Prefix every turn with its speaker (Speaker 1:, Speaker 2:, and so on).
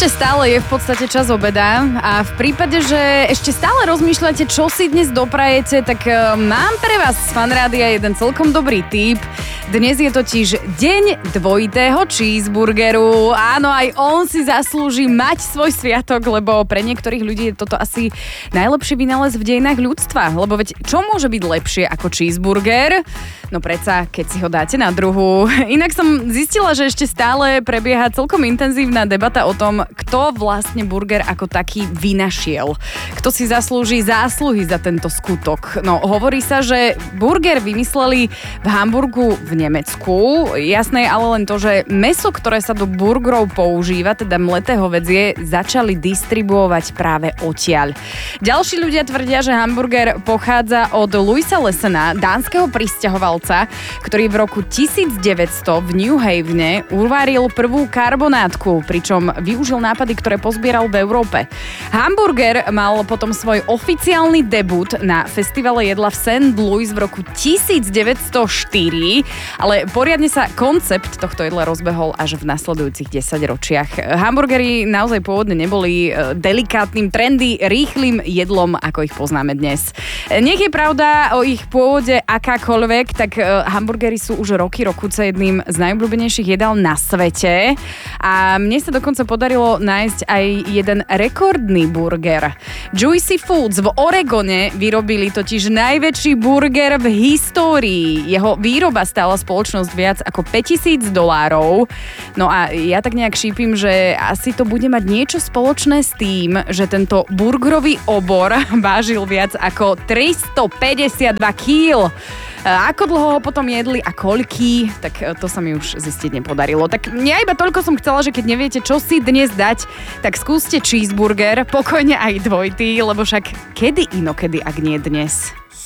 Speaker 1: Ešte stále je v podstate čas obeda a v prípade, že ešte stále rozmýšľate, čo si dnes doprajete, tak mám pre vás z Fanrádia jeden celkom dobrý tip. Dnes je totiž deň dvojitého cheeseburgeru. Áno, aj on si zaslúži mať svoj sviatok, lebo pre niektorých ľudí je toto asi najlepší vynález v dejinách ľudstva. Lebo veď čo môže byť lepšie ako cheeseburger? No predsa, keď si ho dáte na druhu. Inak som zistila, že ešte stále prebieha celkom intenzívna debata o tom, kto vlastne burger ako taký vynašiel. Kto si zaslúži zásluhy za tento skutok. No, hovorí sa, že burger vymysleli v Hamburgu v Nemecku. Jasné ale len to, že mäso, ktoré sa do burgerov používa, teda mleté hovädzie, začali distribuovať práve odtiaľ. Ďalší ľudia tvrdia, že hamburger pochádza od Louisa Lessena, dánskeho prisťahovalca, ktorý v roku 1900 v New Havene uvaril prvú karbonátku, pričom využil nápady, ktoré pozbieral v Európe. Hamburger mal potom svoj oficiálny debut na festivale jedla v St. Louis v roku 1904, ale poriadne sa koncept tohto jedla rozbehol až v nasledujúcich 10 ročiach. Hamburgery naozaj pôvodne neboli delikátnym, trendy, rýchlym jedlom, ako ich poznáme dnes. Nech je pravda o ich pôvode akákoľvek, tak hamburgery sú už roky jedným z najobľúbenejších jedál na svete a mne sa dokonca podarilo nájsť aj jeden rekordný burger. Juicy Foods v Oregone vyrobili totiž najväčší burger v histórii. Jeho výroba stála spoločnosť viac ako $5,000. No a ja tak nejak šípim, že asi to bude mať niečo spoločné s tým, že tento burgerový obor vážil viac ako 352 kg. Ako dlho ho potom jedli a koľký, tak to sa mi už zistiť nepodarilo. Tak ja iba toľko som chcela, že keď neviete, čo si dnes dať, tak skúste cheeseburger, pokojne aj dvojitý, lebo však kedy inokedy, ak nie dnes.